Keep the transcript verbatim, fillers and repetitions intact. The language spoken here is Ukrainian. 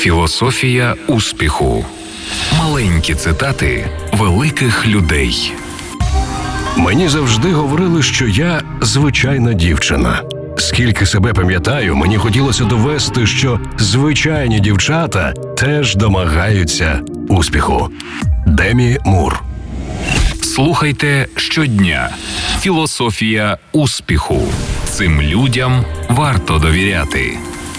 Філософія успіху. Маленькі цитати великих людей. Мені завжди говорили, що я звичайна дівчина. Скільки себе пам'ятаю, мені хотілося довести, що звичайні дівчата теж домагаються успіху. Демі Мур. Слухайте щодня. Філософія успіху. Цим людям варто довіряти.